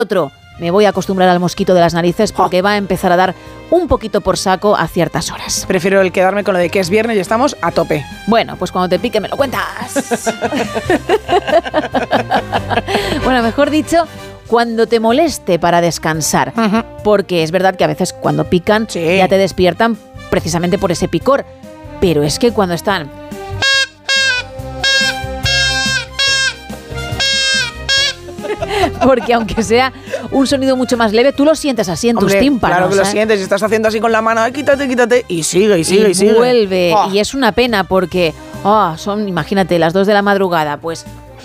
otro, me voy a acostumbrar al mosquito de las narices porque va a empezar a dar un poquito por saco a ciertas horas. Prefiero el quedarme con lo de que es viernes y estamos a tope. Bueno, pues cuando te pique me lo cuentas. Bueno, mejor dicho, cuando te moleste para descansar. Uh-huh. Porque es verdad que a veces cuando pican ya te despiertan precisamente por ese picor. Pero es que cuando están... Porque aunque sea un sonido mucho más leve, tú lo sientes así en tus tímpanos. Claro que lo sientes, y estás haciendo así con la mano, quítate, y sigue, y sigue, y sigue. Vuelve, y es una pena porque, son, imagínate, las 2 de la madrugada, pues...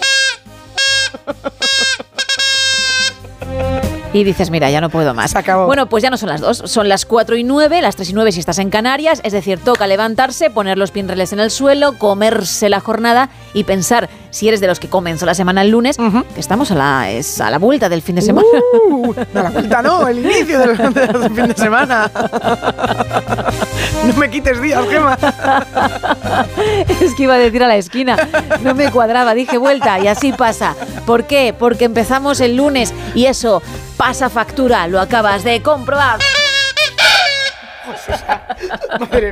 Y dices, mira, ya no puedo más. Se acabó. Bueno, pues ya no son las 2, son las 4:09, las 3:09 si estás en Canarias. Es decir, toca levantarse, poner los pinreles en el suelo, comerse la jornada y pensar, si eres de los que comenzó la semana el lunes, que estamos a la vuelta del fin de semana. No, la vuelta no, el inicio del fin de semana. No me quites días, Gemma. Es que iba a decir a la esquina, no me cuadraba, dije vuelta y así pasa. ¿Por qué? Porque empezamos el lunes y eso pasa factura, lo acabas de comprobar. Madre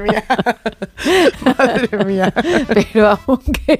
mía. Pero aún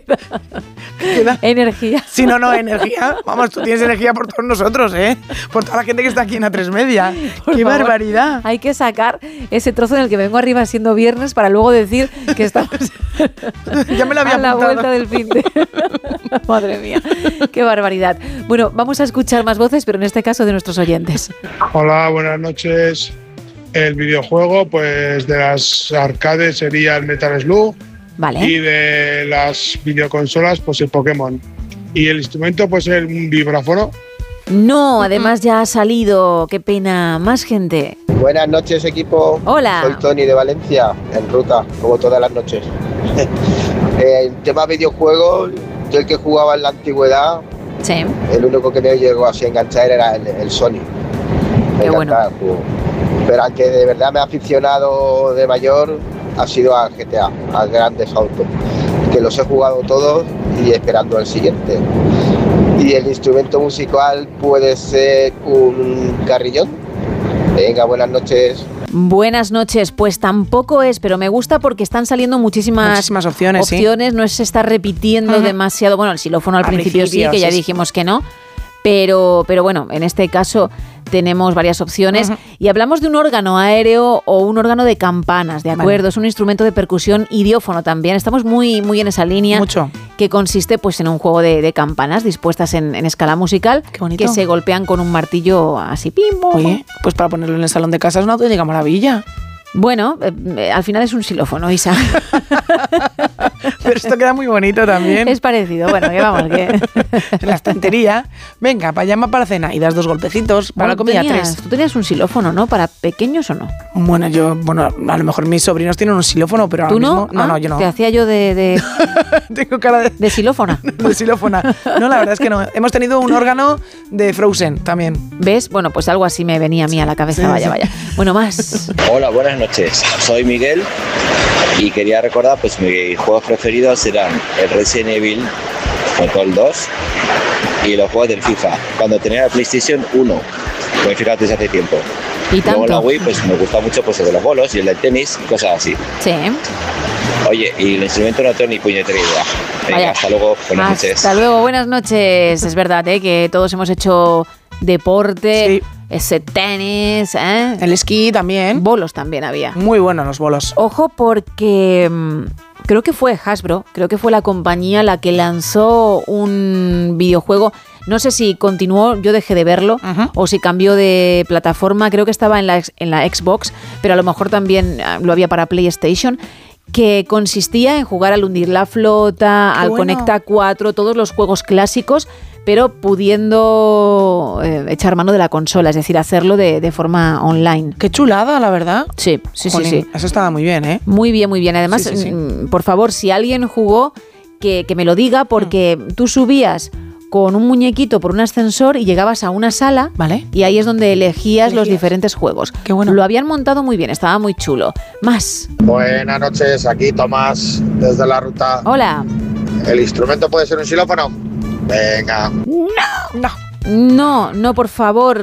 queda energía. Si no, energía. Vamos, tú tienes energía por todos nosotros, ¿eh? Por toda la gente que está aquí en A3 Media. ¡Qué barbaridad! Hay que sacar ese trozo en el que vengo arriba siendo viernes para luego decir que estamos ya me lo había a la apuntado. vuelta del fin de... Madre mía, qué barbaridad. Bueno, vamos a escuchar más voces, pero en este caso de nuestros oyentes. Hola, buenas noches. El videojuego, pues de las arcades sería el Metal Slug. Vale. Y de las videoconsolas, pues el Pokémon. Y el instrumento, pues un vibráfono. No, además ya ha salido. Qué pena. Más gente. Buenas noches, equipo. Hola. Soy Tony de Valencia, en ruta, como todas las noches. En tema videojuegos, yo el que jugaba en la antigüedad, sí. El único que me llegó así a enganchar era el Sony. Qué bueno. El juego. Pero al que de verdad me ha aficionado de mayor ha sido al GTA, al Grandes Auto, que los he jugado todos y esperando el siguiente. Y el instrumento musical puede ser un carrillón. Venga, buenas noches. Buenas noches, pues tampoco es, pero me gusta porque están saliendo muchísimas opciones, ¿sí? No se está repitiendo demasiado. Bueno, el xilófono al principio sí, que ya dijimos que no. Pero bueno, en este caso tenemos varias opciones y hablamos de un órgano aéreo o un órgano de campanas, ¿de acuerdo? Vale. Es un instrumento de percusión idiófono también. Estamos muy en esa línea. Mucho. Que consiste pues en un juego de campanas dispuestas en escala musical. Qué bonito. Que se golpean con un martillo así, pim, pum. Oye, pues para ponerlo en el salón de casa es una auténtica maravilla. Bueno, al final es un xilófono, Isa. Pero esto queda muy bonito también. Es parecido, bueno, que vamos, que... En la estantería, venga, para llama para cena y das 2 golpecitos, para la comida 3. Tú tenías un xilófono, ¿no? ¿Para pequeños o no? Bueno, a lo mejor mis sobrinos tienen un xilófono, pero ¿tú ahora no? mismo... No, yo no. Te hacía yo de... Tengo cara de xilófona. De xilófona. No, la verdad es que no. Hemos tenido un órgano de Frozen también. ¿Ves? Bueno, pues algo así me venía a mí a la cabeza, sí, vaya. Bueno, más. Hola, buenas noches. Soy Miguel y quería recordar, pues mis juegos preferidos serán el Resident Evil, Control 2 y los juegos del FIFA. Cuando tenía la PlayStation 1, pues fíjate, hace tiempo. ¿Y tanto? Luego la Wii, pues me gusta mucho pues el de los bolos y el del tenis, cosas así. Sí. Oye, y el instrumento no tengo ni puñetera idea. Venga, vaya. Hasta luego, buenas noches. Hasta luego, buenas noches. Es verdad, que todos hemos hecho deporte, sí. Ese tenis, el esquí también. Bolos también había. Muy buenos los bolos. Ojo porque creo que fue Hasbro, creo que fue la compañía la que lanzó un videojuego. No sé si continuó, yo dejé de verlo, o si cambió de plataforma. Creo que estaba en la Xbox, pero a lo mejor también lo había para PlayStation, que consistía en jugar al hundir la flota, al Conecta 4, todos los juegos clásicos, pero pudiendo echar mano de la consola, es decir, hacerlo de forma online. Qué chulada, la verdad. Sí. Eso estaba muy bien, ¿eh? Muy bien. Además, sí. Por favor, si alguien jugó, que me lo diga, porque tú subías con un muñequito por un ascensor y llegabas a una sala, ¿vale? Y ahí es donde elegías los diferentes juegos. Qué bueno. Lo habían montado muy bien, estaba muy chulo. Más. Buenas noches, aquí Tomás, desde la ruta. Hola. ¿El instrumento puede ser un xilófono? Venga. No. No, por favor,